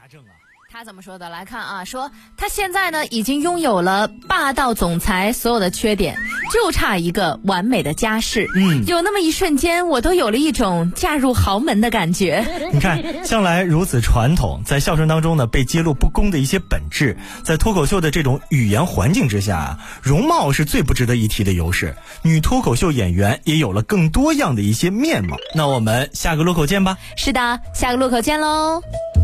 正啊。 他怎么说的？来看啊，说他现在呢已经拥有了霸道总裁所有的缺点，就差一个完美的家世。有那么一瞬间，我都有了一种嫁入豪门的感觉。 你看，向来如此传统，在笑声当中呢被揭露不公的一些本质，在脱口秀的这种语言环境之下，容貌是最不值得一提的优势。女脱口秀演员也有了更多样的一些面貌。那我们下个路口见吧。 是的，下个路口见喽。